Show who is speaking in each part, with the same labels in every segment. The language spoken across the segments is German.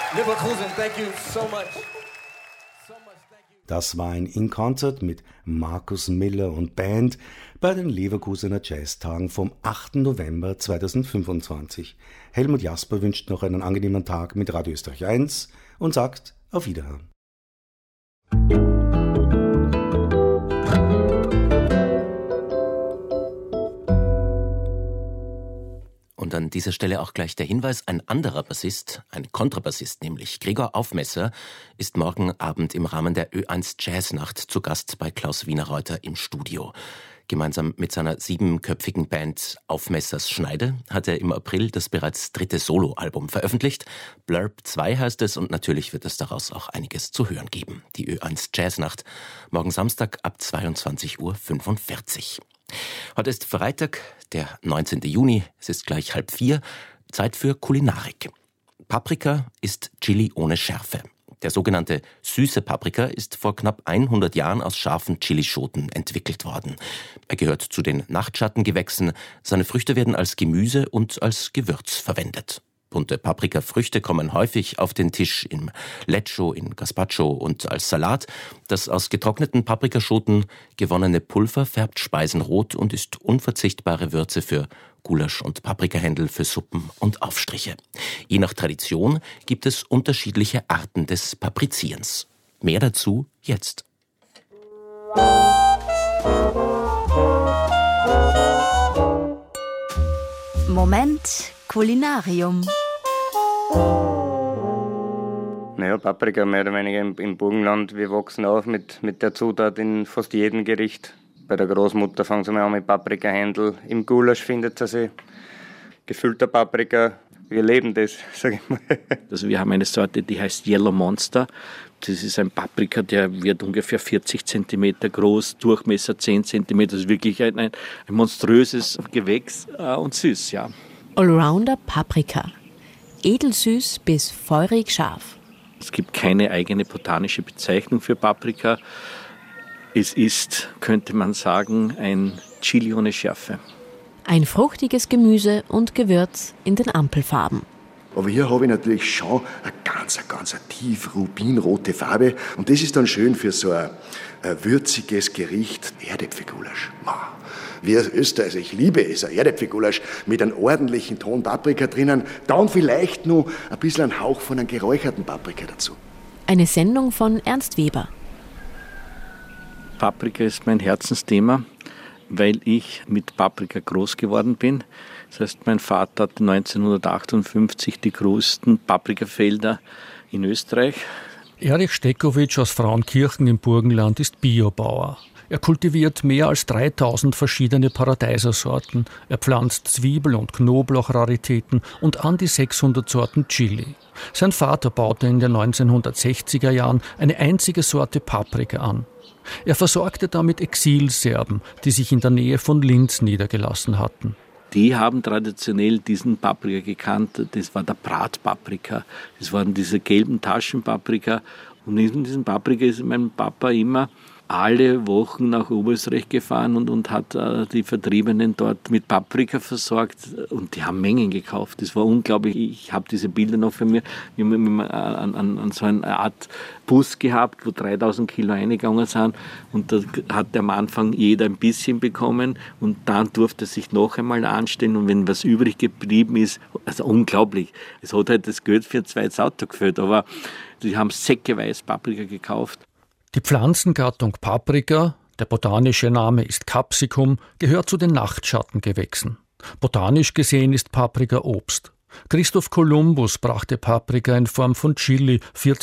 Speaker 1: Leverkusen, thank you so much.
Speaker 2: Das war ein In-Concert mit Markus Miller und Band bei den Leverkusener Jazztagen vom 8. November 2025. Helmut Jasper wünscht noch einen angenehmen Tag mit Radio Österreich 1 und sagt auf Wiederhören.
Speaker 3: Und an dieser Stelle auch gleich der Hinweis, ein anderer Bassist, ein Kontrabassist nämlich, Gregor Aufmesser, ist morgen Abend im Rahmen der Ö1 Jazznacht zu Gast bei Klaus Wienerreuter im Studio. Gemeinsam mit seiner 7-köpfigen Band Aufmessers Schneide hat er im April das bereits 3. Soloalbum veröffentlicht. Blurb 2 heißt es und natürlich wird es daraus auch einiges zu hören geben. Die Ö1 Jazznacht, morgen Samstag ab 22:45 Uhr. Heute ist Freitag, der 19. Juni, es ist gleich 3:30, Zeit für Kulinarik. Paprika ist Chili ohne Schärfe. Der sogenannte süße Paprika ist vor knapp 100 Jahren aus scharfen Chilischoten entwickelt worden. Er gehört zu den Nachtschattengewächsen, seine Früchte werden als Gemüse und als Gewürz verwendet. Bunte Paprikafrüchte kommen häufig auf den Tisch im Lecco, in Gazpacho und als Salat. Das aus getrockneten Paprikaschoten gewonnene Pulver färbt Speisen rot und ist unverzichtbare Würze für Gulasch und Paprikahändel, für Suppen und Aufstriche. Je nach Tradition gibt es unterschiedliche Arten des Paprizierens. Mehr dazu jetzt.
Speaker 4: Moment Kulinarium.
Speaker 5: Naja, Paprika mehr oder weniger im Burgenland. Wir wachsen auf mit der Zutat in fast jedem Gericht. Bei der Großmutter fangen sie mal an mit Paprikahändel. Im Gulasch findet sie gefüllter Paprika. Wir leben das, sage ich mal.
Speaker 6: Also wir haben eine Sorte, die heißt Yellow Monster. Das ist ein Paprika, der wird ungefähr 40 cm groß, Durchmesser 10 cm. Das ist wirklich ein monströses Gewächs und süß, ja.
Speaker 4: Allrounder Paprika. Edelsüß bis feurig scharf.
Speaker 6: Es gibt keine eigene botanische Bezeichnung für Paprika. Es ist, könnte man sagen, ein Chili ohne Schärfe.
Speaker 4: Ein fruchtiges Gemüse und Gewürz in den Ampelfarben.
Speaker 7: Aber hier habe ich natürlich schon eine ganz tief rubinrote Farbe. Und das ist dann schön für so ein würziges Gericht. Erdäpfelgulasch. Wir als Österreicher, ich liebe es, ein Erdäpfelgulasch mit einem ordentlichen Ton Paprika drinnen. Dann vielleicht noch ein bisschen ein Hauch von einem geräucherten Paprika dazu.
Speaker 4: Eine Sendung von Ernst Weber.
Speaker 6: Paprika ist mein Herzensthema, weil ich mit Paprika groß geworden bin. Das heißt, mein Vater hatte 1958 die größten Paprikafelder in Österreich.
Speaker 8: Erich Stekowitsch aus Frauenkirchen im Burgenland ist Biobauer. Er kultiviert mehr als 3000 verschiedene Paradeisersorten. Er pflanzt Zwiebel- und Knoblauchraritäten und an die 600 Sorten Chili. Sein Vater baute in den 1960er Jahren eine einzige Sorte Paprika an. Er versorgte damit Exilserben, die sich in der Nähe von Linz niedergelassen hatten.
Speaker 6: Die haben traditionell diesen Paprika gekannt. Das war der Bratpaprika. Das waren diese gelben Taschenpaprika. Und in diesem Paprika ist mein Papa immer alle Wochen nach Oberösterreich gefahren und hat die Vertriebenen dort mit Paprika versorgt. Und die haben Mengen gekauft. Das war unglaublich. Ich habe diese Bilder noch für mir. Wir haben an so eine Art Bus gehabt, wo 3000 Kilo eingegangen sind. Und da hat am Anfang jeder ein bisschen bekommen. Und dann durfte er sich noch einmal anstellen. Und wenn was übrig geblieben ist, also unglaublich. Es hat halt das Geld für ein zweites Auto gefüllt. Aber die haben säckeweise Paprika gekauft.
Speaker 8: Die Pflanzengattung Paprika, der botanische Name ist Capsicum, gehört zu den Nachtschattengewächsen. Botanisch gesehen ist Paprika Obst. Christoph Kolumbus brachte Paprika in Form von Chili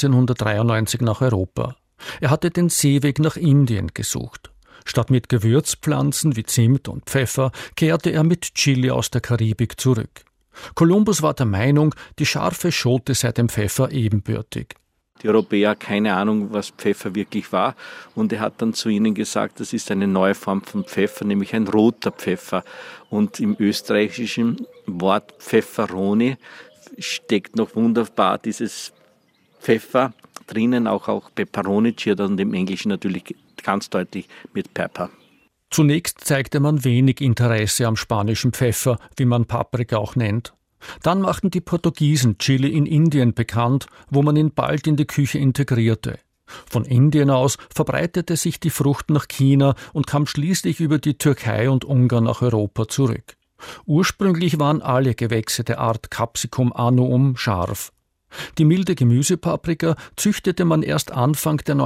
Speaker 8: 1493 nach Europa. Er hatte den Seeweg nach Indien gesucht. Statt mit Gewürzpflanzen wie Zimt und Pfeffer kehrte er mit Chili aus der Karibik zurück. Kolumbus war der Meinung, die scharfe Schote sei dem Pfeffer ebenbürtig.
Speaker 6: Die Europäer keine Ahnung, was Pfeffer wirklich war. Und er hat dann zu ihnen gesagt, das ist eine neue Form von Pfeffer, nämlich ein roter Pfeffer. Und im österreichischen Wort Pfefferoni steckt noch wunderbar dieses Pfeffer drinnen, auch Pepperoni-Cheer und im Englischen natürlich ganz deutlich mit Pepper.
Speaker 8: Zunächst zeigte man wenig Interesse am spanischen Pfeffer, wie man Paprika auch nennt. Dann machten die Portugiesen Chili in Indien bekannt, wo man ihn bald in die Küche integrierte. Von Indien aus verbreitete sich die Frucht nach China und kam schließlich über die Türkei und Ungarn nach Europa zurück. Ursprünglich waren alle Gewächse der Art Capsicum annuum scharf. Die milde Gemüsepaprika züchtete man erst Anfang der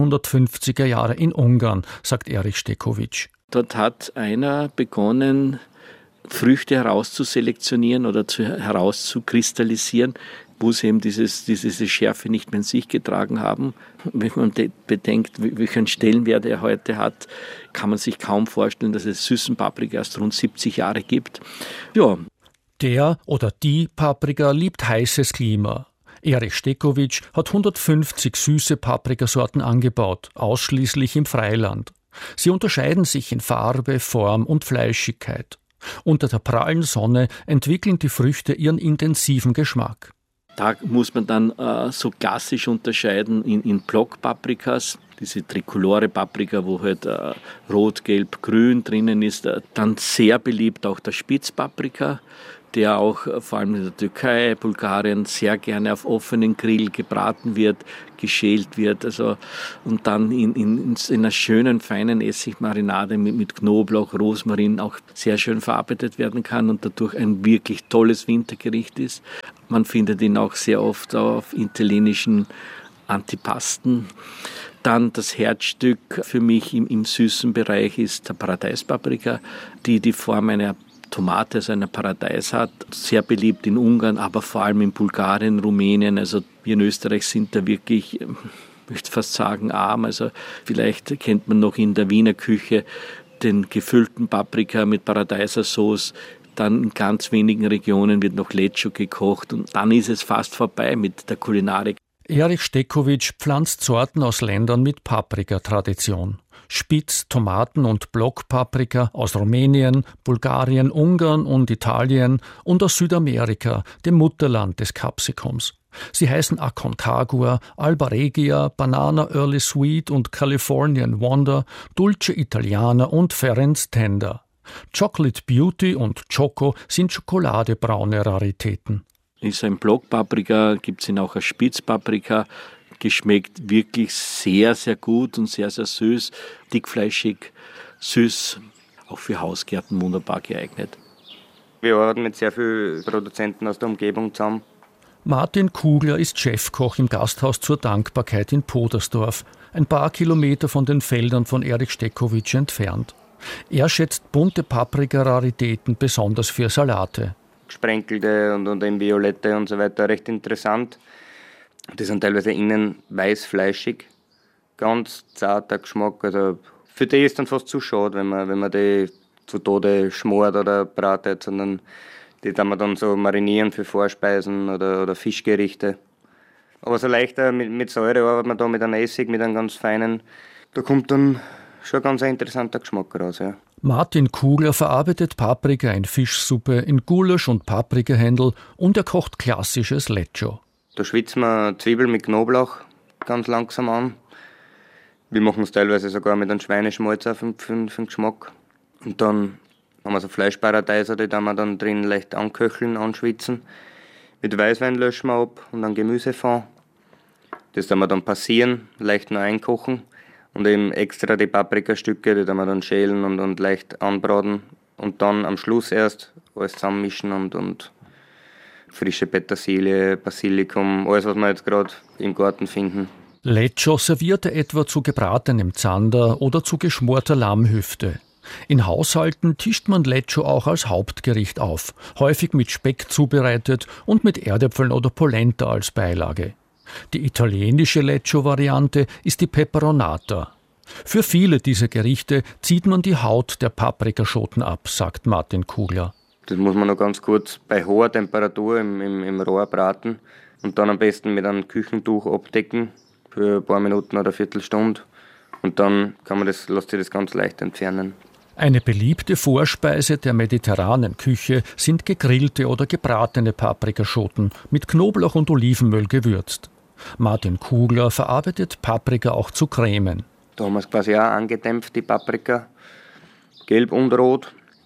Speaker 8: 1950er Jahre in Ungarn, sagt Erich Stekovic.
Speaker 6: Dort hat einer begonnen, Früchte herauszuselektionieren oder herauszukristallisieren, wo sie eben diese Schärfe nicht mehr in sich getragen haben. Wenn man bedenkt, welchen Stellenwert er heute hat, kann man sich kaum vorstellen, dass es süßen Paprika erst rund 70 Jahre gibt. Ja.
Speaker 8: Der oder die Paprika liebt heißes Klima. Erich Stekovic hat 150 süße Paprikasorten angebaut, ausschließlich im Freiland. Sie unterscheiden sich in Farbe, Form und Fleischigkeit. Unter der prallen Sonne entwickeln die Früchte ihren intensiven Geschmack.
Speaker 6: Da muss man dann so klassisch unterscheiden in Blockpaprikas, diese trikolore Paprika, wo halt rot, gelb, grün drinnen ist. Dann sehr beliebt auch der Spitzpaprika, der auch vor allem in der Türkei, Bulgarien sehr gerne auf offenen Grill gebraten wird, geschält wird. Also, und dann in einer schönen, feinen Essigmarinade mit Knoblauch, Rosmarin auch sehr schön verarbeitet werden kann und dadurch ein wirklich tolles Wintergericht ist. Man findet ihn auch sehr oft auf italienischen Antipasten. Dann das Herzstück für mich im süßen Bereich ist der Paradeispaprika, die Form einer Tomate, also einer Paradeis hat. Sehr beliebt in Ungarn, aber vor allem in Bulgarien, Rumänien. Also wir in Österreich sind da wirklich, ich möchte fast sagen, arm. Also vielleicht kennt man noch in der Wiener Küche den gefüllten Paprika mit Paradeisersauce. Dann in ganz wenigen Regionen wird noch Lecco gekocht und dann ist es fast vorbei mit der Kulinarik.
Speaker 8: Erich Stekovic pflanzt Sorten aus Ländern mit Paprikatradition. Spitz-, Tomaten- und Blockpaprika aus Rumänien, Bulgarien, Ungarn und Italien und aus Südamerika, dem Mutterland des Capsicums. Sie heißen Aconcagua, Alba Regia, Banana Early Sweet und Californian Wonder, Dulce Italiana und Ferenc Tender. Chocolate Beauty und Choco sind schokoladebraune Raritäten.
Speaker 6: Ist ein Blockpaprika, gibt es ihn auch als Spitzpaprika. Geschmeckt wirklich sehr, sehr gut und sehr, sehr süß, dickfleischig, süß, auch für Hausgärten wunderbar geeignet.
Speaker 5: Wir arbeiten mit sehr vielen Produzenten aus der Umgebung zusammen.
Speaker 8: Martin Kugler ist Chefkoch im Gasthaus zur Dankbarkeit in Podersdorf, ein paar Kilometer von den Feldern von Erich Stekovic entfernt. Er schätzt bunte Paprika-Raritäten besonders für Salate.
Speaker 5: Gesprenkelte und eben violette und so weiter, recht interessant. Die sind teilweise innen weißfleischig, ganz zarter Geschmack. Also für die ist dann fast zu schade, wenn man die zu Tode schmort oder bratet, sondern die kann man dann so marinieren für Vorspeisen oder Fischgerichte. Aber so leichter mit Säure arbeitet man da mit einem Essig, mit einem ganz feinen. Da kommt dann schon ganz ein interessanter Geschmack raus. Ja.
Speaker 8: Martin Kugler verarbeitet Paprika in Fischsuppe, in Gulasch und Paprikahändel und er kocht klassisches Lecco.
Speaker 5: Da schwitzen wir Zwiebeln mit Knoblauch ganz langsam an. Wir machen es teilweise sogar mit einem Schweineschmalz für den Geschmack. Und dann haben wir so Fleischparadeiser, die wir dann drin leicht anköcheln, anschwitzen. Mit Weißwein löschen wir ab und dann Gemüsefond. Das wir dann passieren, leicht noch einkochen. Und eben extra die Paprikastücke, die wir dann schälen und leicht anbraten. Und dann am Schluss erst alles zusammenmischen und frische Petersilie, Basilikum, alles, was wir jetzt gerade im Garten finden.
Speaker 8: Lecco serviert er etwa zu gebratenem Zander oder zu geschmorter Lammhüfte. In Haushalten tischt man Lecco auch als Hauptgericht auf, häufig mit Speck zubereitet und mit Erdäpfeln oder Polenta als Beilage. Die italienische Lecco-Variante ist die Peperonata. Für viele dieser Gerichte zieht man die Haut der Paprikaschoten ab, sagt Martin Kugler.
Speaker 5: Das muss man noch ganz kurz bei hoher Temperatur im Rohr braten und dann am besten mit einem Küchentuch abdecken für ein paar Minuten oder eine Viertelstunde. Und dann lässt sich das ganz leicht entfernen.
Speaker 8: Eine beliebte Vorspeise der mediterranen Küche sind gegrillte oder gebratene Paprikaschoten mit Knoblauch und Olivenöl gewürzt. Martin Kugler verarbeitet Paprika auch zu Cremen.
Speaker 5: Da haben wir es quasi auch angedämpft, die Paprika, gelb und rot.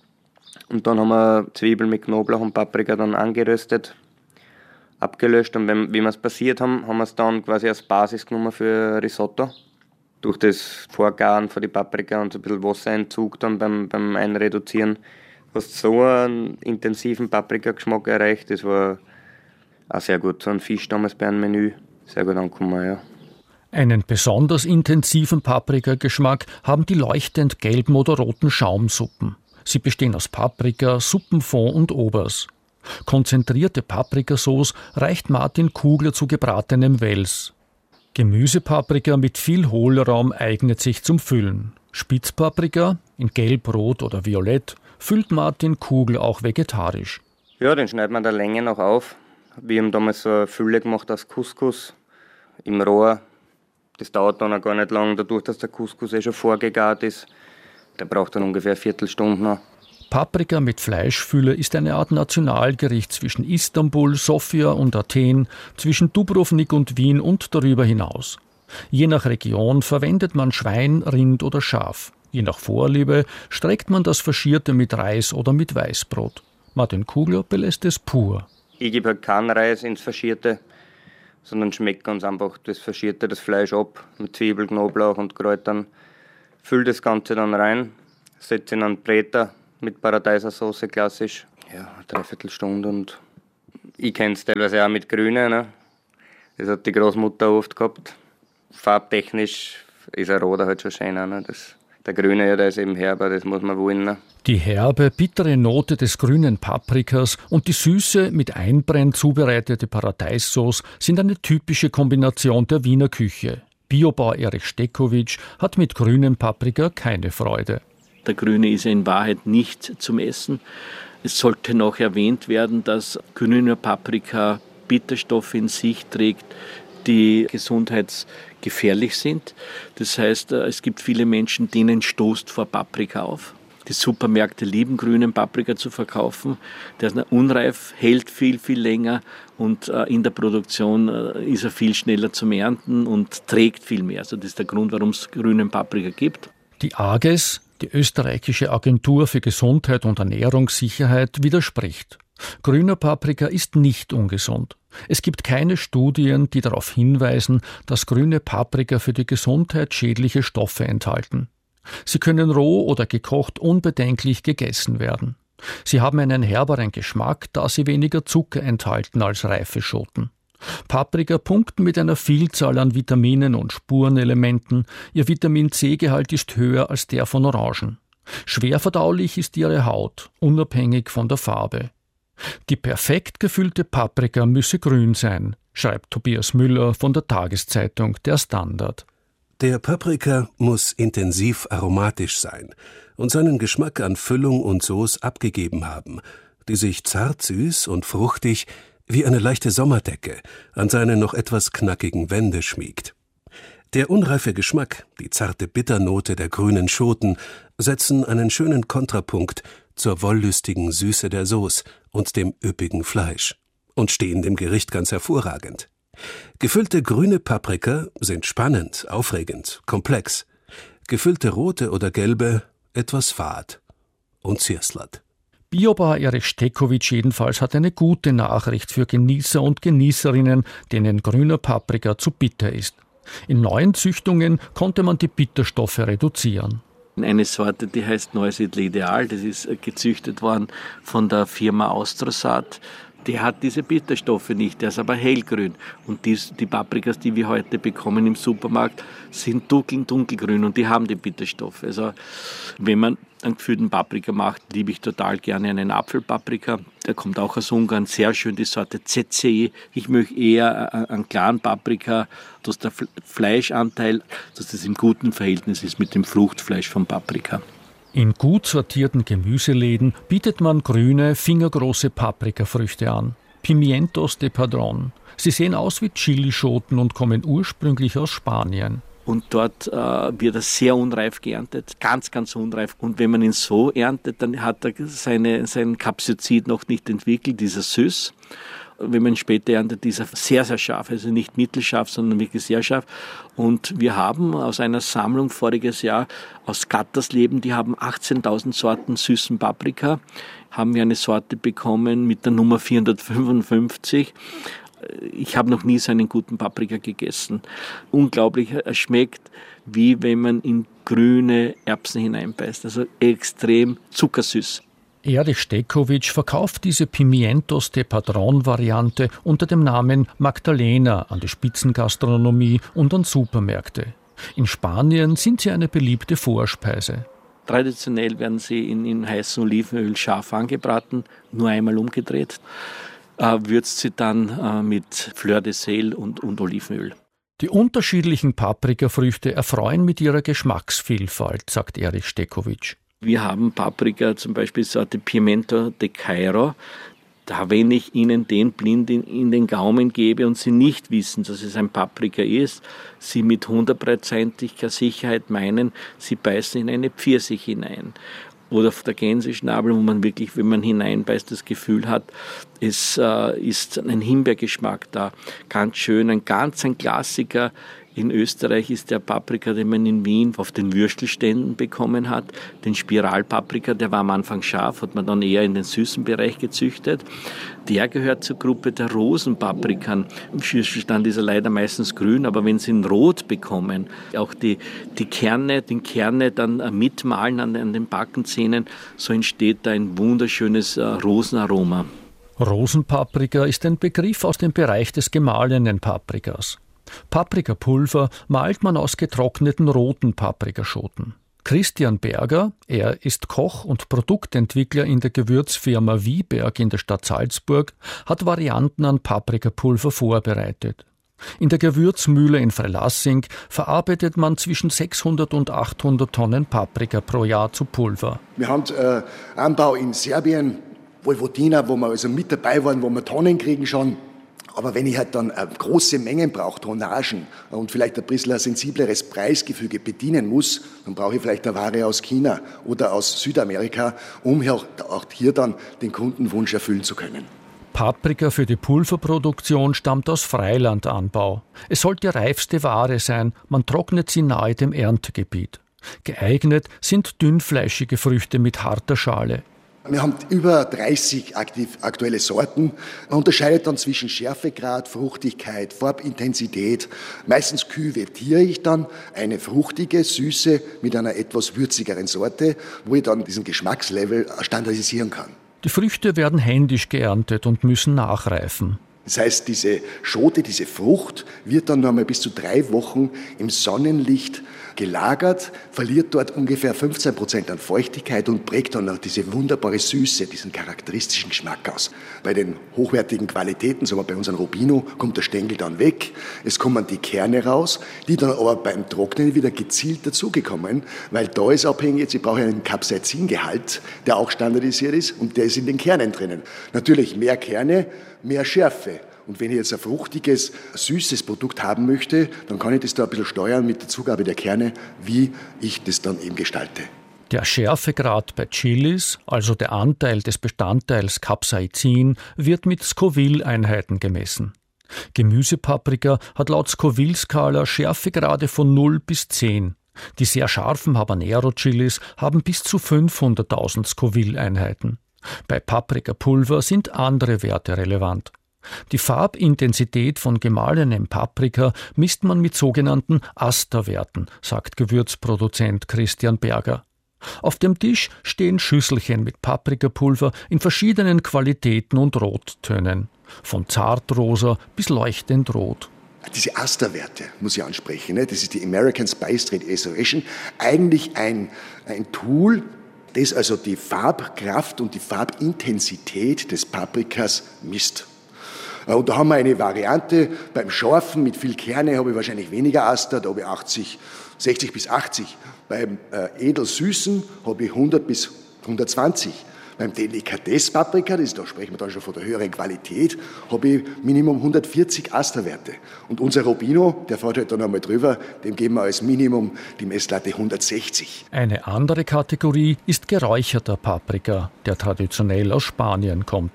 Speaker 5: Und dann haben wir Zwiebeln mit Knoblauch und Paprika dann angeröstet, abgelöscht. Und wie wir es passiert haben, haben wir es dann quasi als Basis genommen für Risotto. Durch das Vorgaren von die Paprika und so ein bisschen Wasserentzug dann beim Einreduzieren, hast so einen intensiven Paprikageschmack erreicht. Das war auch sehr gut. So ein Fischstammesbeerenmenü, sehr gut angekommen, ja.
Speaker 8: Einen besonders intensiven Paprikageschmack haben die leuchtend gelben oder roten Schaumsuppen. Sie bestehen aus Paprika, Suppenfond und Obers. Konzentrierte Paprikasauce reicht Martin Kugler zu gebratenem Wels. Gemüsepaprika mit viel Hohlraum eignet sich zum Füllen. Spitzpaprika, in Gelb, Rot oder Violett, füllt Martin Kugler auch vegetarisch.
Speaker 5: Ja, den schneidet man der Länge noch auf. Wir haben damals so eine Fülle gemacht aus Couscous im Rohr. Das dauert dann auch gar nicht lang, dadurch, dass der Couscous schon vorgegart ist. Der braucht dann ungefähr eine Viertelstunde noch.
Speaker 8: Paprika mit Fleischfülle ist eine Art Nationalgericht zwischen Istanbul, Sofia und Athen, zwischen Dubrovnik und Wien und darüber hinaus. Je nach Region verwendet man Schwein, Rind oder Schaf. Je nach Vorliebe streckt man das Faschierte mit Reis oder mit Weißbrot. Martin Kugler belässt es pur.
Speaker 5: Ich gebe halt keinen Reis ins Faschierte, sondern schmeckt ganz einfach das Faschierte, das Fleisch ab, mit Zwiebel, Knoblauch und Kräutern. Fülle das Ganze dann rein, setze in einen Bräter mit Paradeisersauce klassisch. Ja, eine Dreiviertelstunde und ich kenne es teilweise auch mit Grüne. Ne? Das hat die Großmutter oft gehabt. Farbtechnisch ist ein Roter halt schon schöner. Ne? Der Grüne, ja, der ist eben herber, das muss man wollen. Ne?
Speaker 8: Die herbe, bittere Note des grünen Paprikas und die süße, mit Einbrenn zubereitete Paradeissauce sind eine typische Kombination der Wiener Küche. Biobauer Erich Stekowitsch hat mit grünem Paprika keine Freude.
Speaker 6: Der Grüne ist ja in Wahrheit nicht zum Essen. Es sollte noch erwähnt werden, dass grüner Paprika Bitterstoffe in sich trägt, die gesundheitsgefährlich sind. Das heißt, es gibt viele Menschen, denen stoßt vor Paprika auf. Die Supermärkte lieben grünen Paprika zu verkaufen. Der ist unreif, hält viel, viel länger und in der Produktion ist er viel schneller zum Ernten und trägt viel mehr. Also das ist der Grund, warum es grünen Paprika gibt.
Speaker 8: Die AGES, die österreichische Agentur für Gesundheit und Ernährungssicherheit, widerspricht. Grüner Paprika ist nicht ungesund. Es gibt keine Studien, die darauf hinweisen, dass grüne Paprika für die Gesundheit schädliche Stoffe enthalten. Sie können roh oder gekocht unbedenklich gegessen werden. Sie haben einen herberen Geschmack, da sie weniger Zucker enthalten als reife Schoten. Paprika punkten mit einer Vielzahl an Vitaminen und Spurenelementen. Ihr Vitamin-C-Gehalt ist höher als der von Orangen. Schwer verdaulich ist ihre Haut, unabhängig von der Farbe. Die perfekt gefüllte Paprika müsse grün sein, schreibt Tobias Müller von der Tageszeitung Der Standard.
Speaker 9: Der Paprika muss intensiv aromatisch sein und seinen Geschmack an Füllung und Sauce abgegeben haben, die sich zart süß und fruchtig wie eine leichte Sommerdecke an seine noch etwas knackigen Wände schmiegt. Der unreife Geschmack, die zarte Bitternote der grünen Schoten setzen einen schönen Kontrapunkt zur wollüstigen Süße der Sauce und dem üppigen Fleisch und stehen dem Gericht ganz hervorragend. Gefüllte grüne Paprika sind spannend, aufregend, komplex. Gefüllte rote oder gelbe etwas fad und zierslert.
Speaker 8: Biobauer Erich Stekowitsch jedenfalls hat eine gute Nachricht für Genießer und Genießerinnen, denen grüner Paprika zu bitter ist. In neuen Züchtungen konnte man die Bitterstoffe reduzieren.
Speaker 6: Eine Sorte, die heißt Neusiedler Ideal, das ist gezüchtet worden von der Firma Austrosat. Der hat diese Bitterstoffe nicht, der ist aber hellgrün. Und die Paprikas, die wir heute bekommen im Supermarkt, sind dunkelgrün und die haben die Bitterstoffe. Also wenn man einen gefüllten Paprika macht, liebe ich total gerne einen Apfelpaprika. Der kommt auch aus Ungarn, sehr schön, die Sorte ZC. Ich möchte eher einen klaren Paprika, dass der Fleischanteil, dass das im guten Verhältnis ist mit dem Fruchtfleisch vom Paprika.
Speaker 8: In gut sortierten Gemüseläden bietet man grüne, fingergroße Paprikafrüchte an. Pimientos de Padrón. Sie sehen aus wie Chilischoten und kommen ursprünglich aus Spanien.
Speaker 6: Und dort wird er sehr unreif geerntet, ganz, ganz unreif. Und wenn man ihn so erntet, dann hat er sein Kapsizid noch nicht entwickelt, dieser Süß. wenn man später erntet, ist er sehr, sehr scharf. Also nicht mittelscharf, sondern wirklich sehr scharf. Und wir haben aus einer Sammlung voriges Jahr aus Gattersleben, die haben 18.000 Sorten süßen Paprika, haben wir eine Sorte bekommen mit der Nummer 455. Ich habe noch nie so einen guten Paprika gegessen. Unglaublich, er schmeckt wie wenn man in grüne Erbsen hineinbeißt. Also extrem zuckersüß.
Speaker 8: Erich Steckowitsch verkauft diese Pimientos de Padron-Variante unter dem Namen Magdalena an die Spitzengastronomie und an Supermärkte. In Spanien sind sie eine beliebte Vorspeise.
Speaker 6: Traditionell werden sie in heißem Olivenöl scharf angebraten, nur einmal umgedreht. Würzt sie dann mit Fleur de Sel und Olivenöl.
Speaker 8: Die unterschiedlichen Paprikafrüchte erfreuen mit ihrer Geschmacksvielfalt, sagt Erich Steckowitsch.
Speaker 6: Wir haben Paprika, zum Beispiel Sorte Pimento de Cairo. Da, wenn ich Ihnen den blind in den gebe und Sie nicht wissen, dass es ein Paprika ist, Sie mit 100%iger Sicherheit meinen, Sie beißen in eine Pfirsich hinein. Oder auf der Gänseschnabel, wo man wirklich, wenn man hineinbeißt, das Gefühl hat, es ist ein Himbeergeschmack da. Ganz schön, ein Klassiker. In Österreich ist der Paprika, den man in Wien auf den Würstelständen bekommen hat. Den Spiralpaprika, der war am Anfang scharf, hat man dann eher in den süßen Bereich gezüchtet. Der gehört zur Gruppe der Rosenpaprikern. Im Würstelstand ist er leider meistens grün, aber wenn Sie ihn rot bekommen, auch die Kerne dann mitmalen an den Backenzähnen, so entsteht da ein wunderschönes Rosenaroma.
Speaker 8: Rosenpaprika ist ein Begriff aus dem Bereich des gemahlenen Paprikas. Paprikapulver malt man aus getrockneten roten Paprikaschoten. Christian Berger, er ist Koch und Produktentwickler in der Gewürzfirma Wieberg in der Stadt Salzburg, hat Varianten an Paprikapulver vorbereitet. In der Gewürzmühle in Freilassing verarbeitet man zwischen 600 und 800 Tonnen Paprika pro Jahr zu Pulver.
Speaker 7: Wir haben Anbau in Serbien, Vojvodina, wo wir also mit dabei waren, wo wir Tonnen kriegen schon. Aber wenn ich halt dann große Mengen brauche, Tonnagen und vielleicht ein bisschen ein sensibleres Preisgefüge bedienen muss, dann brauche ich vielleicht eine Ware aus China oder aus Südamerika, um auch hier dann den Kundenwunsch erfüllen zu können.
Speaker 8: Paprika für die Pulverproduktion stammt aus Freilandanbau. Es soll die reifste Ware sein, man trocknet sie nahe dem Erntegebiet. Geeignet sind dünnfleischige Früchte mit harter Schale.
Speaker 7: Wir haben über 30 aktuelle Sorten. Man unterscheidet dann zwischen Schärfegrad, Fruchtigkeit, Farbintensität. Meistens küvettiere ich dann eine fruchtige, süße mit einer etwas würzigeren Sorte, wo ich dann diesen Geschmackslevel standardisieren kann.
Speaker 8: Die Früchte werden händisch geerntet und müssen nachreifen.
Speaker 7: Das heißt, diese Schote, diese Frucht wird dann noch einmal bis zu 3 Wochen im Sonnenlicht gelagert, verliert dort ungefähr 15% an Feuchtigkeit und prägt dann noch diese wunderbare Süße, diesen charakteristischen Geschmack aus. Bei den hochwertigen Qualitäten, sagen wir bei unserem Rubino, kommt der Stängel dann weg, es kommen die Kerne raus, die dann aber beim Trocknen wieder gezielt dazugekommen, weil da ist abhängig, jetzt ich brauche einen Capsaicingehalt, der auch standardisiert ist und der ist in den Kernen drinnen. Natürlich mehr Kerne, mehr Schärfe. Und wenn ich jetzt ein fruchtiges, süßes Produkt haben möchte, dann kann ich das da ein bisschen steuern mit der Zugabe der Kerne, wie ich das dann eben gestalte.
Speaker 8: Der Schärfegrad bei Chilis, also der Anteil des Bestandteils Capsaicin, wird mit Scoville-Einheiten gemessen. Gemüsepaprika hat laut Scoville-Skala Schärfegrade von 0 bis 10. Die sehr scharfen Habanero-Chilis haben bis zu 500.000 Scoville-Einheiten. Bei Paprikapulver sind andere Werte relevant. Die Farbintensität von gemahlenem Paprika misst man mit sogenannten Asterwerten, sagt Gewürzproduzent Christian Berger. Auf dem Tisch stehen Schüsselchen mit Paprikapulver in verschiedenen Qualitäten und Rottönen, von zartrosa bis leuchtend rot.
Speaker 7: Diese Asterwerte muss ich ansprechen. Das ist die American Spice Trade Association. Eigentlich ein Tool, das also die Farbkraft und die Farbintensität des Paprikas misst. Und da haben wir eine Variante, beim Scharfen mit viel Kerne habe ich wahrscheinlich weniger Aster, da habe ich 60 bis 80. Beim Edelsüßen habe ich 100 bis 120. Beim Delikatesse-Paprika, da sprechen wir dann schon von der höheren Qualität, habe ich Minimum 140 Asterwerte. Und unser Rubino, der fährt halt dann einmal drüber, dem geben wir als Minimum die Messlatte 160.
Speaker 8: Eine andere Kategorie ist geräucherter Paprika, der traditionell aus Spanien kommt.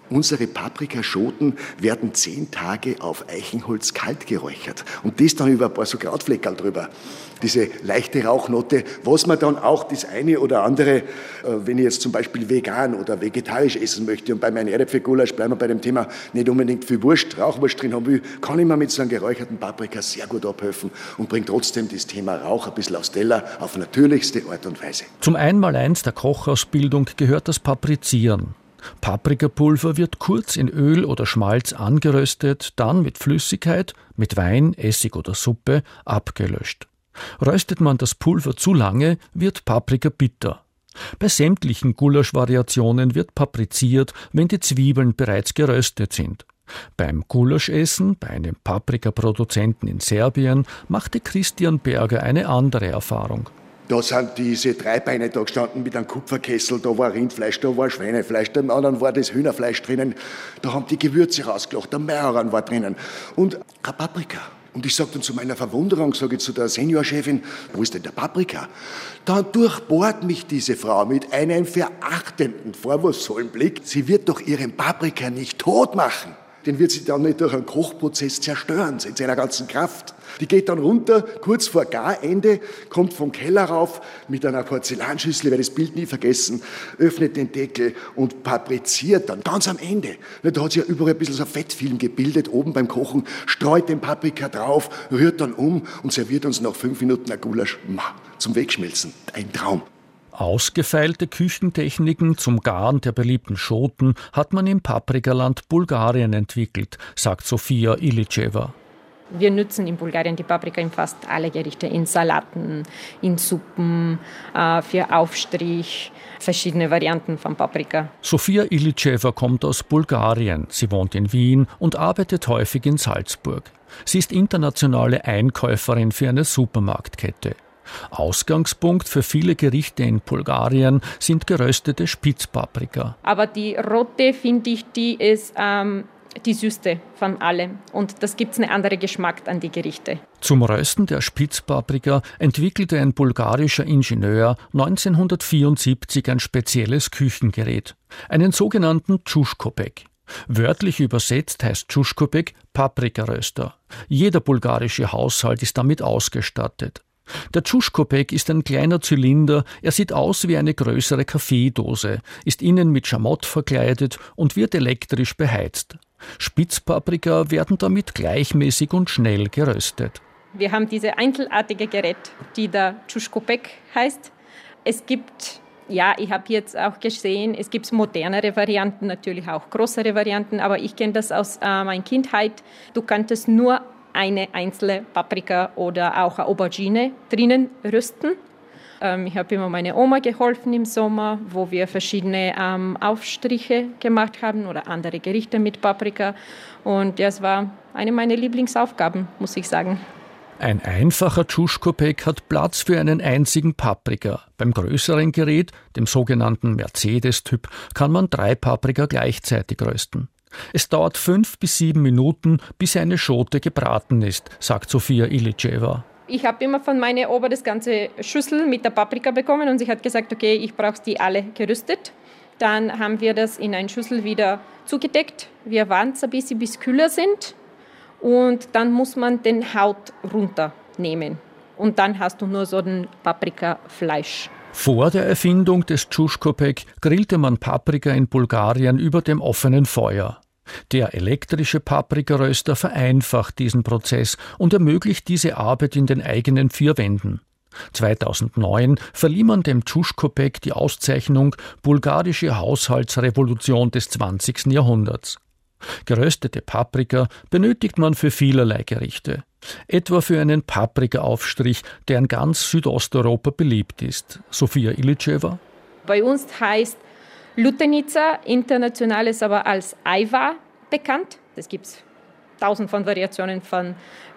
Speaker 7: Unsere Paprikaschoten werden 10 Tage auf Eichenholz kalt geräuchert und das dann über ein paar so Krautfleckerl drüber. Diese leichte Rauchnote, was man dann auch das eine oder andere, wenn ich jetzt zum Beispiel vegan oder vegetarisch essen möchte und bei meinem Erdäpfelgulasch bleiben wir bei dem Thema, nicht unbedingt viel Rauchwurst drin haben will, kann ich mir mit so einem geräucherten Paprika sehr gut abhelfen und bringt trotzdem das Thema Rauch ein bisschen aufs Teller auf natürlichste Art und Weise.
Speaker 8: Zum Einmaleins der Kochausbildung gehört das Paprizieren. Paprikapulver wird kurz in Öl oder Schmalz angeröstet, dann mit Flüssigkeit, mit Wein, Essig oder Suppe abgelöscht. Röstet man das Pulver zu lange, wird Paprika bitter. Bei sämtlichen Gulaschvariationen wird papriziert, wenn die Zwiebeln bereits geröstet sind. Beim Gulaschessen, bei einem Paprikaproduzenten in Serbien, machte Christian Berger eine andere Erfahrung.
Speaker 7: Da sind diese 3 Beine da gestanden mit einem Kupferkessel, da war Rindfleisch, da war Schweinefleisch, beim anderen war das Hühnerfleisch drinnen, da haben die Gewürze rausgelacht, der Majoran war drinnen und eine Paprika. Und ich sage dann zu meiner Verwunderung, sage ich zu der Seniorchefin, wo ist denn der Paprika? Dann durchbohrt mich diese Frau mit einem verachtenden, vorwurfsvollen Blick. Sie wird doch ihren Paprika nicht tot machen. Den wird sie dann nicht durch einen Kochprozess zerstören, in seiner ganzen Kraft. Die geht dann runter, kurz vor Garende, kommt vom Keller rauf mit einer Porzellanschüssel, ich werde das Bild nie vergessen, öffnet den Deckel und papriziert dann ganz am Ende. Da hat sich ja überall ein bisschen so ein Fettfilm gebildet, oben beim Kochen, streut den Paprika drauf, rührt dann um und serviert uns nach 5 Minuten ein Gulasch zum Wegschmelzen. Ein Traum.
Speaker 8: Ausgefeilte Küchentechniken zum Garen der beliebten Schoten hat man im Paprikaland Bulgarien entwickelt, sagt Sofia Iličeva.
Speaker 10: Wir nutzen in Bulgarien die Paprika in fast alle Gerichte, in Salaten, in Suppen, für Aufstrich, verschiedene Varianten von Paprika.
Speaker 8: Sofia Iličeva kommt aus Bulgarien. Sie wohnt in Wien und arbeitet häufig in Salzburg. Sie ist internationale Einkäuferin für eine Supermarktkette. Ausgangspunkt für viele Gerichte in Bulgarien sind geröstete Spitzpaprika.
Speaker 10: Aber die rote, finde ich, die ist die süßste von allem. Und das gibt einen anderen Geschmack an die Gerichte.
Speaker 8: Zum Rösten der Spitzpaprika entwickelte ein bulgarischer Ingenieur 1974 ein spezielles Küchengerät, einen sogenannten Čuškopek. Wörtlich übersetzt heißt Čuškopek Paprikaröster. Jeder bulgarische Haushalt ist damit ausgestattet. Der Čuškopek ist ein kleiner Zylinder, er sieht aus wie eine größere Kaffeedose, ist innen mit Schamott verkleidet und wird elektrisch beheizt. Spitzpaprika werden damit gleichmäßig und schnell geröstet.
Speaker 10: Wir haben diese einzelartige Gerät, die der Čuškopek heißt. Es gibt, ich habe jetzt auch gesehen, es gibt modernere Varianten, natürlich auch größere Varianten, aber ich kenne das aus meiner Kindheit. Du kanntest nur eine einzelne Paprika oder auch eine Aubergine drinnen rösten. Ich habe immer meiner Oma geholfen im Sommer, wo wir verschiedene Aufstriche gemacht haben oder andere Gerichte mit Paprika. Und das war eine meiner Lieblingsaufgaben, muss ich sagen.
Speaker 8: Ein einfacher Čuškopek hat Platz für einen einzigen Paprika. Beim größeren Gerät, dem sogenannten Mercedes-Typ, kann man 3 Paprika gleichzeitig rösten. Es dauert 5 bis 7 Minuten, bis eine Schote gebraten ist, sagt Sofia Iličeva.
Speaker 10: Ich habe immer von meiner Oma das ganze Schüssel mit der Paprika bekommen und sie hat gesagt, okay, ich brauche die alle geröstet. Dann haben wir das in eine Schüssel wieder zugedeckt. Wir warten es ein bisschen, bis kühler sind und dann muss man den Haut runternehmen. Und dann hast du nur so ein Paprikafleisch.
Speaker 8: Vor der Erfindung des Čuškopek grillte man Paprika in Bulgarien über dem offenen Feuer. Der elektrische Paprikaröster vereinfacht diesen Prozess und ermöglicht diese Arbeit in den eigenen 4 Wänden. 2009 verlieh man dem Čuškopek die Auszeichnung Bulgarische Haushaltsrevolution des 20. Jahrhunderts. Geröstete Paprika benötigt man für vielerlei Gerichte. Etwa für einen Paprikaaufstrich, der in ganz Südosteuropa beliebt ist. Sofia Iličeva.
Speaker 10: Bei uns heißt Lutenica, international ist aber als Ajvar bekannt. Es gibt 1000 von Variationen von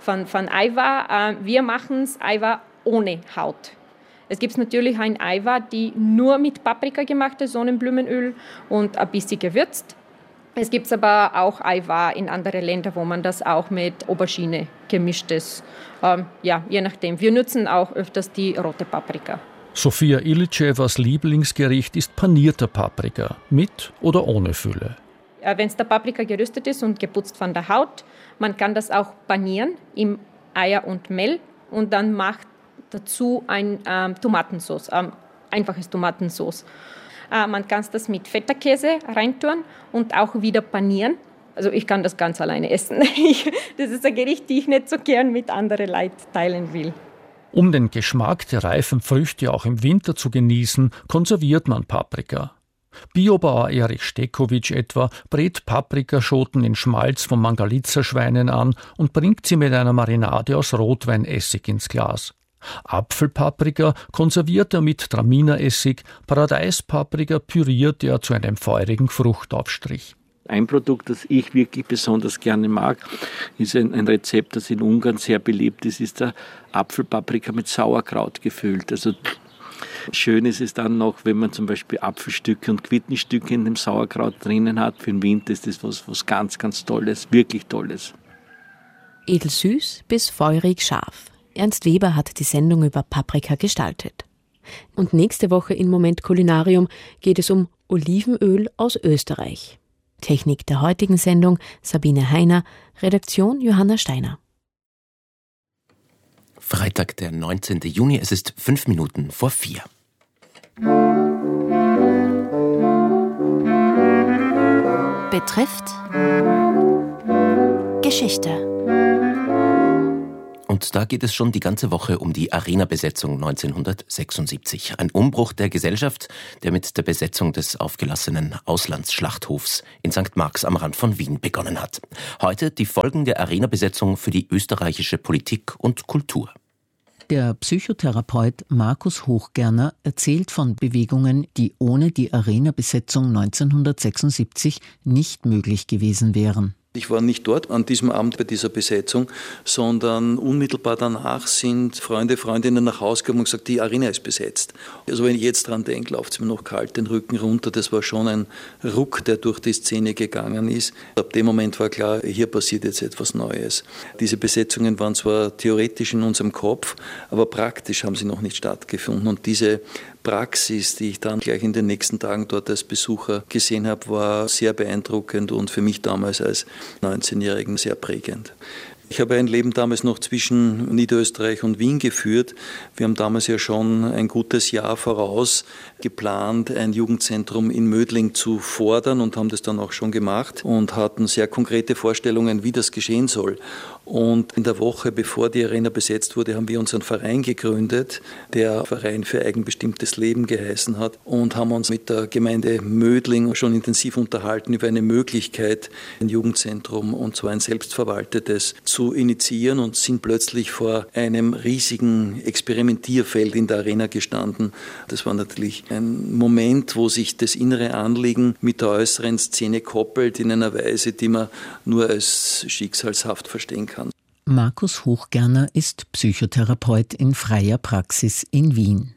Speaker 10: Ajvar. Wir machen es Ajvar ohne Haut. Es gibt natürlich ein Ajvar, die nur mit Paprika gemacht ist, Sonnenblumenöl und ein bisschen gewürzt. Es gibt aber auch Ajvar in anderen Ländern, wo man das auch mit Aubergine gemischt ist. Je nachdem. Wir nutzen auch öfters die rote Paprika.
Speaker 8: Sofia Iličevas Lieblingsgericht ist panierter Paprika, mit oder ohne Fülle.
Speaker 10: Wenn es der Paprika geröstet ist und geputzt von der Haut, man kann das auch panieren im Eier und Mehl und dann macht dazu ein Tomatensauce, einfaches Tomatensauce. Man kann das mit Feta-Käse reintun und auch wieder panieren. Also ich kann das ganz alleine essen. Das ist ein Gericht, das ich nicht so gern mit anderen Leuten teilen will.
Speaker 8: Um den Geschmack der reifen Früchte auch im Winter zu genießen, konserviert man Paprika. Biobauer Erich Stekowitsch etwa brät Paprikaschoten in Schmalz von Mangalitza-Schweinen an und bringt sie mit einer Marinade aus Rotweinessig ins Glas. Apfelpaprika konserviert er mit Traminaessig, Paradeispaprika püriert er zu einem feurigen Fruchtaufstrich.
Speaker 6: Ein Produkt, das ich wirklich besonders gerne mag, ist ein Rezept, das in Ungarn sehr beliebt ist der Apfelpaprika mit Sauerkraut gefüllt. Also schön ist es dann noch, wenn man zum Beispiel Apfelstücke und Quittenstücke in dem Sauerkraut drinnen hat. Für den Winter ist das was ganz, ganz Tolles, wirklich Tolles.
Speaker 4: Edelsüß bis feurig scharf. Ernst Weber hat die Sendung über Paprika gestaltet. Und nächste Woche in Moment Kulinarium geht es um Olivenöl aus Österreich. Technik der heutigen Sendung Sabine Heiner, Redaktion Johanna Steiner.
Speaker 3: Freitag, der 19. Juni, es ist 5 Minuten vor 4.
Speaker 4: Betrifft Geschichte.
Speaker 3: Und da geht es schon die ganze Woche um die Arena-Besetzung 1976. Ein Umbruch der Gesellschaft, der mit der Besetzung des aufgelassenen Auslandsschlachthofs in St. Marx am Rand von Wien begonnen hat. Heute die Folgen der Arena-Besetzung für die österreichische Politik und Kultur.
Speaker 11: Der Psychotherapeut Markus Hochgerner erzählt von Bewegungen, die ohne die Arena-Besetzung 1976 nicht möglich gewesen wären.
Speaker 12: Ich war nicht dort an diesem Abend bei dieser Besetzung, sondern unmittelbar danach sind Freundinnen nach Hause gekommen und gesagt, die Arena ist besetzt. Also wenn ich jetzt dran denke, läuft es mir noch kalt den Rücken runter. Das war schon ein Ruck, der durch die Szene gegangen ist. Ab dem Moment war klar, hier passiert jetzt etwas Neues. Diese Besetzungen waren zwar theoretisch in unserem Kopf, aber praktisch haben sie noch nicht stattgefunden. Und diese Praxis, die ich dann gleich in den nächsten Tagen dort als Besucher gesehen habe, war sehr beeindruckend und für mich damals als 19-Jährigen sehr prägend. Ich habe ein Leben damals noch zwischen Niederösterreich und Wien geführt. Wir haben damals ja schon ein gutes Jahr voraus geplant, ein Jugendzentrum in Mödling zu fordern und haben das dann auch schon gemacht und hatten sehr konkrete Vorstellungen, wie das geschehen soll. Und in der Woche, bevor die Arena besetzt wurde, haben wir unseren Verein gegründet, der Verein für eigenbestimmtes Leben geheißen hat, und haben uns mit der Gemeinde Mödling schon intensiv unterhalten über eine Möglichkeit, ein Jugendzentrum, und zwar ein selbstverwaltetes, zu initiieren, und sind plötzlich vor einem riesigen Experimentierfeld in der Arena gestanden. Das war natürlich ein Moment, wo sich das innere Anliegen mit der äußeren Szene koppelt in einer Weise, die man nur als schicksalshaft verstehen kann.
Speaker 11: Markus Hochgerner ist Psychotherapeut in freier Praxis in Wien.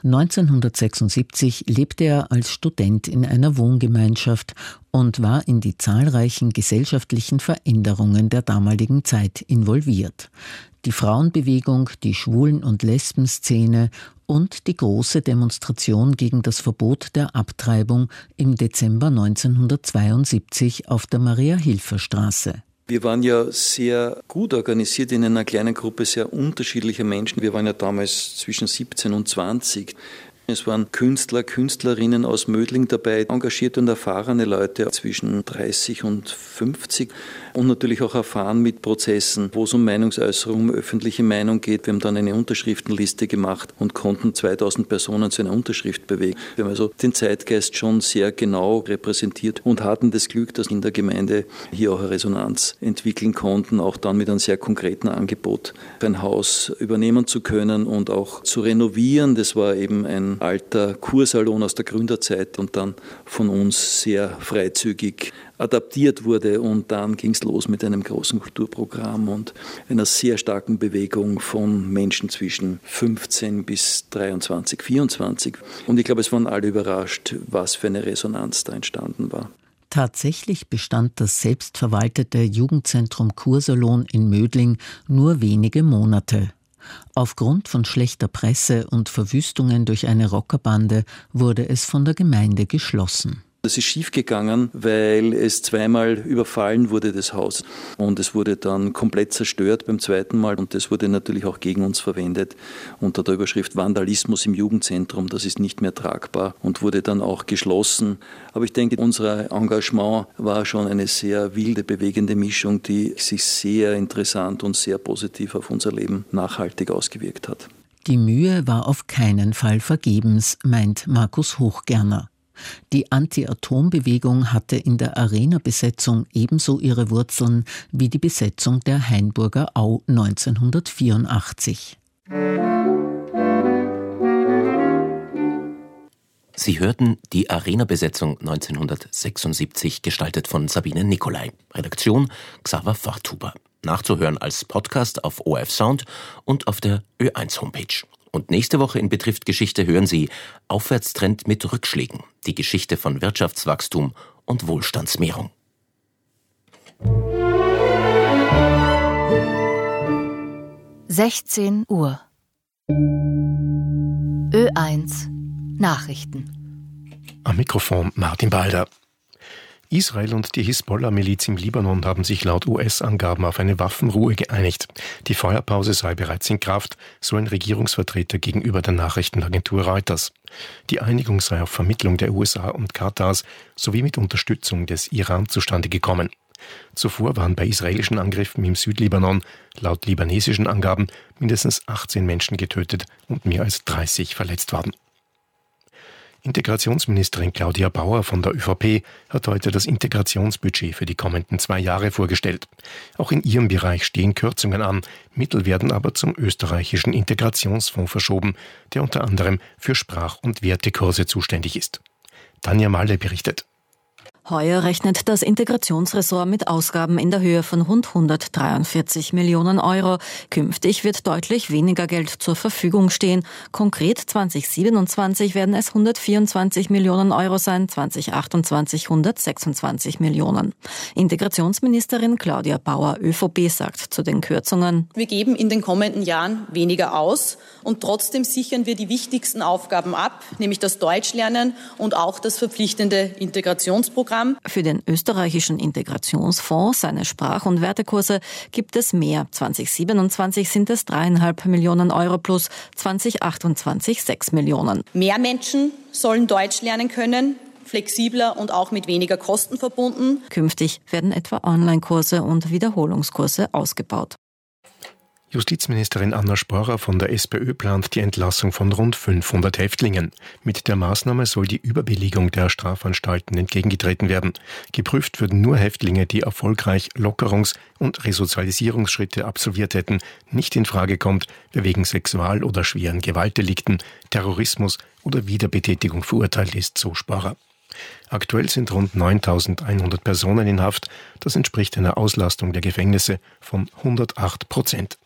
Speaker 11: 1976 lebte er als Student in einer Wohngemeinschaft und war in die zahlreichen gesellschaftlichen Veränderungen der damaligen Zeit involviert. Die Frauenbewegung, die Schwulen- und Lesbenszene und die große Demonstration gegen das Verbot der Abtreibung im Dezember 1972 auf der Maria-Hilfer-Straße.
Speaker 12: Wir waren ja sehr gut organisiert in einer kleinen Gruppe sehr unterschiedlicher Menschen. Wir waren ja damals zwischen 17 und 20. Es waren Künstler, Künstlerinnen aus Mödling dabei, engagierte und erfahrene Leute zwischen 30 und 50 und natürlich auch erfahren mit Prozessen, wo es um Meinungsäußerung, um öffentliche Meinung geht. Wir haben dann eine Unterschriftenliste gemacht und konnten 2000 Personen zu einer Unterschrift bewegen. Wir haben also den Zeitgeist schon sehr genau repräsentiert und hatten das Glück, dass in der Gemeinde hier auch eine Resonanz entwickeln konnten, auch dann mit einem sehr konkreten Angebot ein Haus übernehmen zu können und auch zu renovieren. Das war eben ein alter Kursalon aus der Gründerzeit und dann von uns sehr freizügig adaptiert wurde, und dann ging es los mit einem großen Kulturprogramm und einer sehr starken Bewegung von Menschen zwischen 15 bis 23, 24. Und ich glaube, es waren alle überrascht, was für eine Resonanz da entstanden war.
Speaker 11: Tatsächlich bestand das selbstverwaltete Jugendzentrum Kursalon in Mödling nur wenige Monate. Aufgrund von schlechter Presse und Verwüstungen durch eine Rockerbande wurde es von der Gemeinde geschlossen.
Speaker 12: Das ist schiefgegangen, weil es zweimal überfallen wurde, das Haus. Und es wurde dann komplett zerstört beim zweiten Mal. Und das wurde natürlich auch gegen uns verwendet unter der Überschrift Vandalismus im Jugendzentrum. Das ist nicht mehr tragbar und wurde dann auch geschlossen. Aber ich denke, unser Engagement war schon eine sehr wilde, bewegende Mischung, die sich sehr interessant und sehr positiv auf unser Leben nachhaltig ausgewirkt hat.
Speaker 11: Die Mühe war auf keinen Fall vergebens, meint Markus Hochgerner. Die Anti-Atom-Bewegung hatte in der Arena-Besetzung ebenso ihre Wurzeln wie die Besetzung der Hainburger Au 1984.
Speaker 3: Sie hörten die Arena-Besetzung 1976, gestaltet von Sabine Nicolai. Redaktion Xaver Forthuber. Nachzuhören als Podcast auf ORF Sound und auf der Ö1-Homepage. Und nächste Woche in Betrifft Geschichte hören Sie Aufwärtstrend mit Rückschlägen. Die Geschichte von Wirtschaftswachstum und Wohlstandsmehrung.
Speaker 13: (16 Uhr) Ö1 Nachrichten.
Speaker 14: Am Mikrofon Martin Balder. Israel und die Hisbollah-Miliz im Libanon haben sich laut US-Angaben auf eine Waffenruhe geeinigt. Die Feuerpause sei bereits in Kraft, so ein Regierungsvertreter gegenüber der Nachrichtenagentur Reuters. Die Einigung sei auf Vermittlung der USA und Katars sowie mit Unterstützung des Iran zustande gekommen. Zuvor waren bei israelischen Angriffen im Südlibanon laut libanesischen Angaben mindestens 18 Menschen getötet und mehr als 30 verletzt worden. Integrationsministerin Claudia Bauer von der ÖVP hat heute das Integrationsbudget für die kommenden 2 Jahre vorgestellt. Auch in ihrem Bereich stehen Kürzungen an. Mittel werden aber zum österreichischen Integrationsfonds verschoben, der unter anderem für Sprach- und Wertekurse zuständig ist. Tanja Malle berichtet.
Speaker 15: Heuer rechnet das Integrationsressort mit Ausgaben in der Höhe von rund 143 Millionen Euro. Künftig wird deutlich weniger Geld zur Verfügung stehen. Konkret 2027 werden es 124 Millionen Euro sein, 2028 126 Millionen. Integrationsministerin Claudia Bauer, ÖVP, sagt zu den Kürzungen:
Speaker 16: Wir geben in den kommenden Jahren weniger aus und trotzdem sichern wir die wichtigsten Aufgaben ab, nämlich das Deutschlernen und auch das verpflichtende Integrationsprogramm.
Speaker 15: Für den österreichischen Integrationsfonds, seine Sprach- und Wertekurse, gibt es mehr. 2027 sind es 3,5 Millionen Euro plus 2028 6 Millionen.
Speaker 16: Mehr Menschen sollen Deutsch lernen können, flexibler und auch mit weniger Kosten verbunden.
Speaker 15: Künftig werden etwa Online-Kurse und Wiederholungskurse ausgebaut.
Speaker 14: Justizministerin Anna Sporer von der SPÖ plant die Entlassung von rund 500 Häftlingen. Mit der Maßnahme soll die Überbelegung der Strafanstalten entgegengetreten werden. Geprüft würden nur Häftlinge, die erfolgreich Lockerungs- und Resozialisierungsschritte absolviert hätten. Nicht in Frage kommt, wer wegen Sexual- oder schweren Gewaltdelikten, Terrorismus oder Wiederbetätigung verurteilt ist, so Sporer. Aktuell sind rund 9.100 Personen in Haft. Das entspricht einer Auslastung der Gefängnisse von 108%.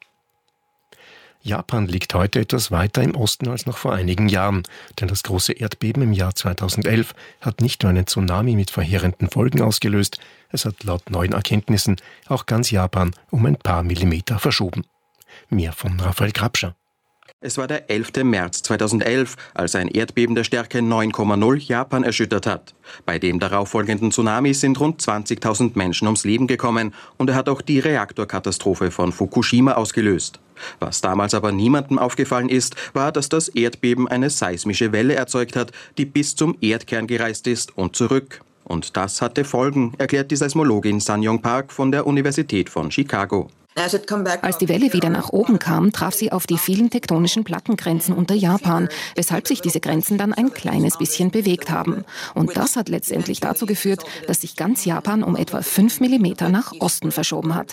Speaker 14: Japan liegt heute etwas weiter im Osten als noch vor einigen Jahren, denn das große Erdbeben im Jahr 2011 hat nicht nur einen Tsunami mit verheerenden Folgen ausgelöst, es hat laut neuen Erkenntnissen auch ganz Japan um ein paar Millimeter verschoben. Mehr von Raphael Grabscher.
Speaker 17: Es war der 11. März 2011, als ein Erdbeben der Stärke 9,0 Japan erschüttert hat. Bei dem darauffolgenden Tsunami sind rund 20.000 Menschen ums Leben gekommen und er hat auch die Reaktorkatastrophe von Fukushima ausgelöst. Was damals aber niemandem aufgefallen ist, war, dass das Erdbeben eine seismische Welle erzeugt hat, die bis zum Erdkern gereist ist und zurück. Und das hatte Folgen, erklärt die Seismologin Sang-Yong Park von der Universität von Chicago.
Speaker 18: Als die Welle wieder nach oben kam, traf sie auf die vielen tektonischen Plattengrenzen unter Japan, weshalb sich diese Grenzen dann ein kleines bisschen bewegt haben. Und das hat letztendlich dazu geführt, dass sich ganz Japan um etwa 5 Millimeter nach Osten verschoben hat.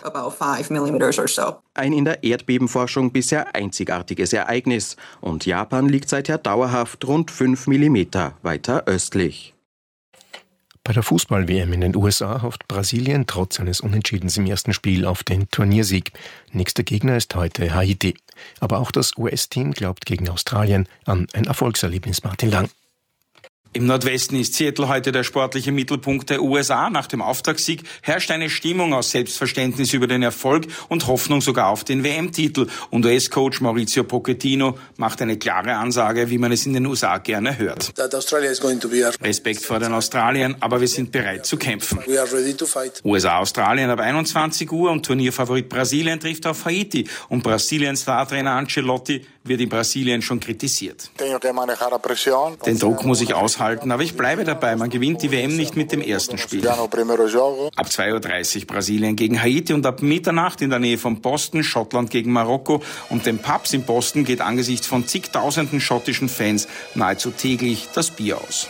Speaker 17: Ein in der Erdbebenforschung bisher einzigartiges Ereignis. Und Japan liegt seither dauerhaft rund 5 Millimeter weiter östlich.
Speaker 14: Bei der Fußball-WM in den USA hofft Brasilien trotz eines Unentschiedens im ersten Spiel auf den Turniersieg. Nächster Gegner ist heute Haiti. Aber auch das US-Team glaubt gegen Australien an ein Erfolgserlebnis. Martin Lang.
Speaker 19: Im Nordwesten ist Seattle heute der sportliche Mittelpunkt der USA. Nach dem Auftaktsieg herrscht eine Stimmung aus Selbstverständnis über den Erfolg und Hoffnung sogar auf den WM-Titel. Und US-Coach Mauricio Pochettino macht eine klare Ansage, wie man es in den USA gerne hört. Respekt vor den Australiern, aber wir sind bereit zu kämpfen. USA-Australien ab 21 Uhr und Turnierfavorit Brasilien trifft auf Haiti. Und Brasiliens Startrainer Ancelotti wird in Brasilien schon kritisiert. Den Druck muss ich aushalten, aber ich bleibe dabei. Man gewinnt die WM nicht mit dem ersten Spiel. Ab 2:30 Uhr Brasilien gegen Haiti und ab Mitternacht in der Nähe von Boston Schottland gegen Marokko. Und den Pubs in Boston geht angesichts von zigtausenden schottischen Fans nahezu täglich das Bier aus.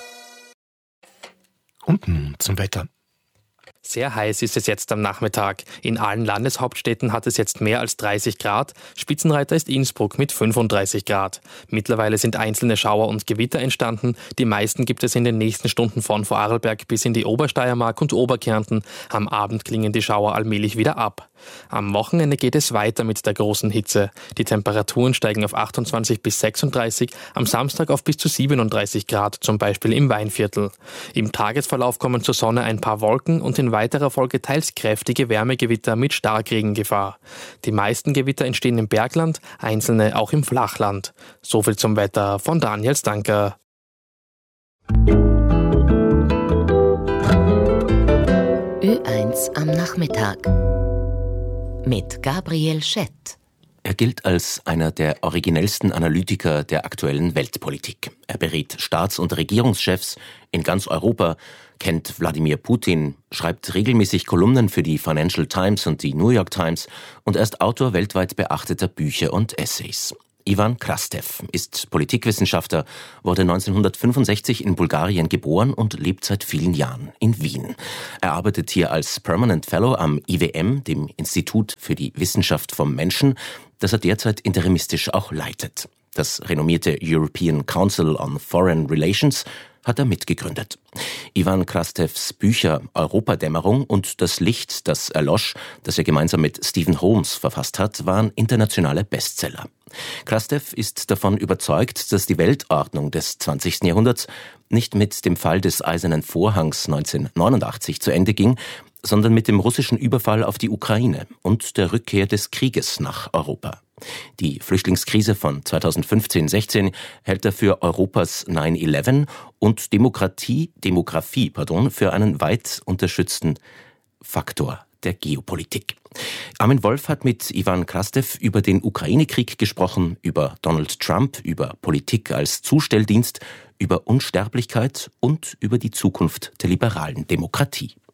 Speaker 14: Und nun zum Wetter.
Speaker 20: Sehr heiß ist es jetzt am Nachmittag. In allen Landeshauptstädten hat es jetzt mehr als 30 Grad. Spitzenreiter ist Innsbruck mit 35 Grad. Mittlerweile sind einzelne Schauer und Gewitter entstanden. Die meisten gibt es in den nächsten Stunden von Vorarlberg bis in die Obersteiermark und Oberkärnten. Am Abend klingen die Schauer allmählich wieder ab. Am Wochenende geht es weiter mit der großen Hitze. Die Temperaturen steigen auf 28 bis 36, am Samstag auf bis zu 37 Grad, zum Beispiel im Weinviertel. Im Tagesverlauf kommen zur Sonne ein paar Wolken und in weiterer Folge teils kräftige Wärmegewitter mit Starkregengefahr. Die meisten Gewitter entstehen im Bergland, einzelne auch im Flachland. Soviel zum Wetter von Daniel Stanker.
Speaker 13: Ö1 am Nachmittag mit Gabriel Schett.
Speaker 3: Er gilt als einer der originellsten Analytiker der aktuellen Weltpolitik. Er berät Staats- und Regierungschefs in ganz Europa, kennt Wladimir Putin, schreibt regelmäßig Kolumnen für die Financial Times und die New York Times und er ist Autor weltweit beachteter Bücher und Essays. Ivan Krastev ist Politikwissenschaftler, wurde 1965 in Bulgarien geboren und lebt seit vielen Jahren in Wien. Er arbeitet hier als Permanent Fellow am IWM, dem Institut für die Wissenschaft vom Menschen, das er derzeit interimistisch auch leitet. Das renommierte European Council on Foreign Relations hat er mitgegründet. Ivan Krastevs Bücher Europadämmerung und Das Licht, das erlosch, das er gemeinsam mit Stephen Holmes verfasst hat, waren internationale Bestseller. Krastev ist davon überzeugt, dass die Weltordnung des 20. Jahrhunderts nicht mit dem Fall des Eisernen Vorhangs 1989 zu Ende ging, sondern mit dem russischen Überfall auf die Ukraine und der Rückkehr des Krieges nach Europa. Die Flüchtlingskrise von 2015-16 hält er für Europas 9/11 und Demografie für einen weit unterschätzten Faktor der Geopolitik. Armin Wolf hat mit Ivan Krastev über den Ukraine-Krieg gesprochen, über Donald Trump, über Politik als Zustelldienst, über Unsterblichkeit und über die Zukunft der liberalen Demokratie.